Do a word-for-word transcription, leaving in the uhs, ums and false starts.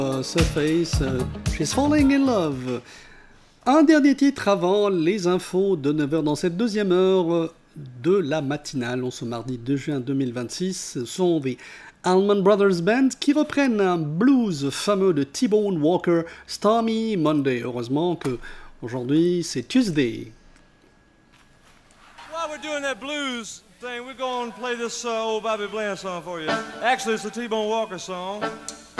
Uh, Surface, uh, She's Falling in Love. Un dernier titre avant les infos de neuf heures dans cette deuxième heure de la matinale. En ce mardi deux juin deux mille vingt-six, ce sont les Allman Brothers Band qui reprennent un blues fameux de T-Bone Walker, Stormy Monday. Heureusement que aujourd'hui c'est Tuesday. While we're doing that blues thing, we're going to play this uh, old Bobby Bland song for you. Actually, it's a T-Bone Walker song.